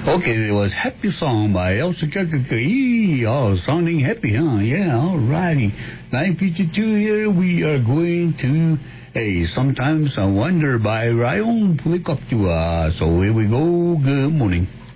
Okay, it was Happy Song by Elsa Kakaki. Oh, sounding happy, huh? Yeah, all righty. 9:52 here, we are going to Sometimes I Wonder by Ryan Pulikoptua. So here we go. Good morning.